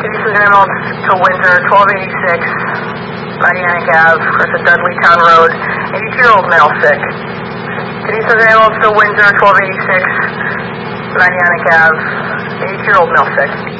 Kitty Susan Reynolds to Windsor, 1286, Pontiac Ave, Crest Dudley Town Road, 82-year-old male sick. Kitty Susan Reynolds to Windsor, 1286, Pontiac Ave, 82-year-old male sick.